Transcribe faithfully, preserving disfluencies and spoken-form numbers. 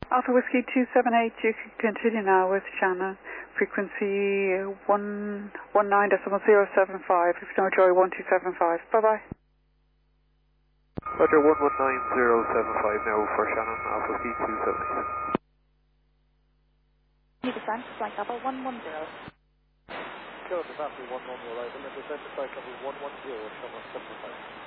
Alpha Whiskey two seven eight, you can continue now with Shannon. Frequency one one nine decimal zero seven five. If you know Joy, one two seven five. Bye-bye. Roger, one one nine zero seven five now for Shannon, Alpha Whiskey two seven eight. Need a Frank, flight Alpha one one zero. Kilo to Alpha one one zero, and then descend to flight Alpha one one zero, Shannon seven five.